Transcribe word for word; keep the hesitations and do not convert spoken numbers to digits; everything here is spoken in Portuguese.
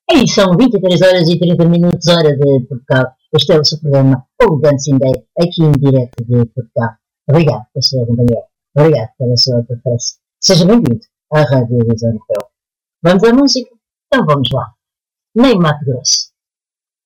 Aí são vinte e três horas e trinta minutos, hora de Portugal. Este é o seu programa, o Dancing Day, aqui em direto de Portugal. Obrigado pela sua companhia. Obrigado pela sua preferência. Seja bem-vindo à Rádio Luís Europeu. Vamos à música? Então vamos lá. Nem Mato Grosso.